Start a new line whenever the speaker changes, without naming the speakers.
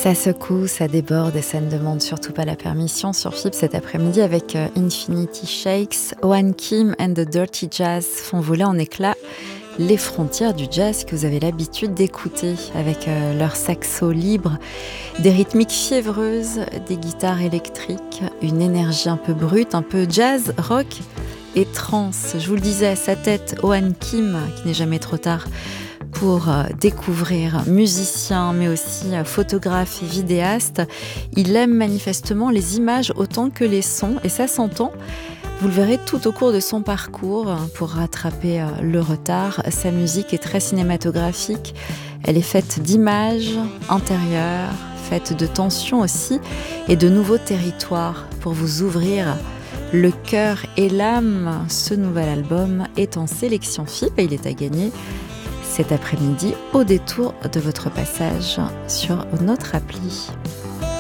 Ça secoue, ça déborde et ça ne demande surtout pas la permission sur FIP cet après-midi avec Infinity Shakes. Owen Kim and the Dirty Jazz font voler en éclats les frontières du jazz que vous avez l'habitude d'écouter avec leur saxo libre, des rythmiques fiévreuses, des guitares électriques, une énergie un peu brute, un peu jazz, rock et trance. Je vous le disais, à sa tête, Owen Kim, qui n'est jamais trop tard pour découvrir musicien, mais aussi photographe et vidéaste. Il aime manifestement les images autant que les sons, et ça s'entend. Vous le verrez tout au cours de son parcours pour rattraper le retard. Sa musique est très cinématographique. Elle est faite d'images intérieures, faite de tensions aussi, et de nouveaux territoires pour vous ouvrir le cœur et l'âme. Ce nouvel album est en sélection FIP et il est à gagner cet après-midi au détour de votre passage sur notre appli.